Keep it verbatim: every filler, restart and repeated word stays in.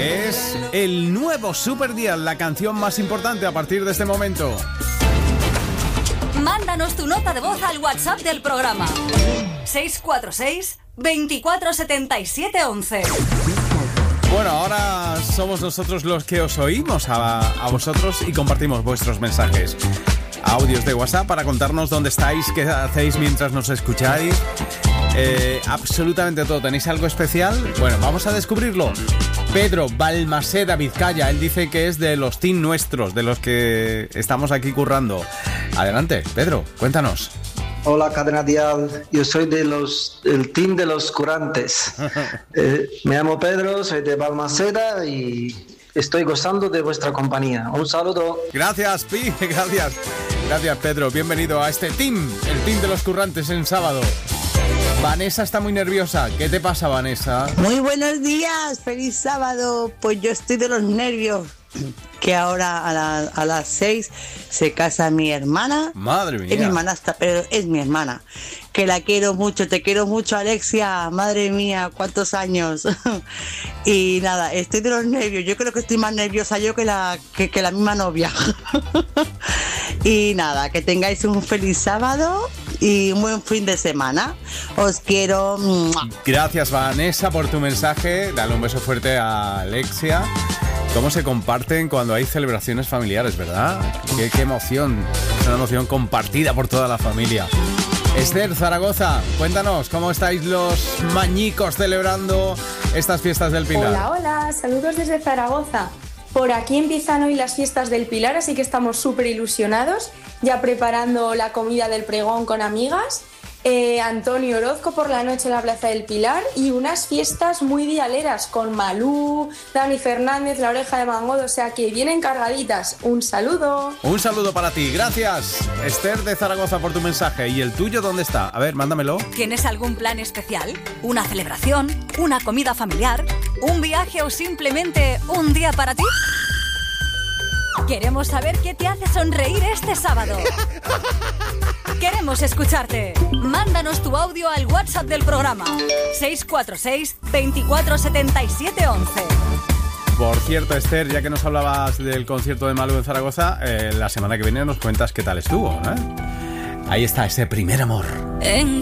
Es el nuevo Super Dial, la canción más importante a partir de este momento. Mándanos tu nota de voz al WhatsApp del programa seis cuatro seis, veinticuatro setenta y siete once. Bueno, ahora somos nosotros los que os oímos a, a vosotros y compartimos vuestros mensajes. Audios de WhatsApp para contarnos dónde estáis, qué hacéis mientras nos escucháis. Eh, absolutamente todo. ¿Tenéis algo especial? Bueno, vamos a descubrirlo. Pedro, Balmaseda, Vizcaya. Él dice que es de los team nuestros, de los que estamos aquí currando. Adelante, Pedro, cuéntanos. Hola, Cadena Dial. Yo soy de los el team de los curantes. eh, me llamo Pedro, soy de Balmaseda y estoy gozando de vuestra compañía. Un saludo. Gracias, Pi, gracias. Gracias, Pedro. Bienvenido a este team, el team de los currantes en sábado. Vanessa está muy nerviosa. ¿Qué te pasa, Vanessa? Muy buenos días, feliz sábado. Pues yo estoy de los nervios. Que ahora a, la, a las seis se casa mi hermana. Madre mía. Es mi hermanastra, pero es mi hermana. Que la quiero mucho, te quiero mucho, Alexia. Madre mía, cuántos años. Y nada, estoy de los nervios. Yo creo que estoy más nerviosa yo que la, que, que la misma novia. Y nada, que tengáis un feliz sábado y un buen fin de semana. Os quiero. Gracias, Vanessa, por tu mensaje. Dale un beso fuerte a Alexia. Cómo se comparten cuando hay celebraciones familiares, ¿verdad? Qué, qué emoción. Es una emoción compartida por toda la familia. Esther, Zaragoza, cuéntanos, ¿cómo estáis los mañicos celebrando estas fiestas del Pilar? Hola, hola, saludos desde Zaragoza. Por aquí empiezan hoy las fiestas del Pilar, así que estamos súper ilusionados, ya preparando la comida del pregón con amigas. Eh, Antonio Orozco por la noche en la Plaza del Pilar y unas fiestas muy dialeras con Malú, Dani Fernández, La Oreja de Van Gogh, o sea que vienen cargaditas. Un saludo. Un saludo para ti, gracias Esther de Zaragoza por tu mensaje. ¿Y el tuyo dónde está? A ver, mándamelo. ¿Tienes algún plan especial? ¿Una celebración? ¿Una comida familiar? ¿Un viaje o simplemente un día para ti? Queremos saber qué te hace sonreír este sábado. Queremos escucharte. Mándanos tu audio al WhatsApp del programa seis cuatro seis, veinticuatro setenta y siete once. Por cierto, Esther, ya que nos hablabas del concierto de Malú en Zaragoza, eh, la semana que viene nos cuentas qué tal estuvo, ¿no? Ahí está ese primer amor. En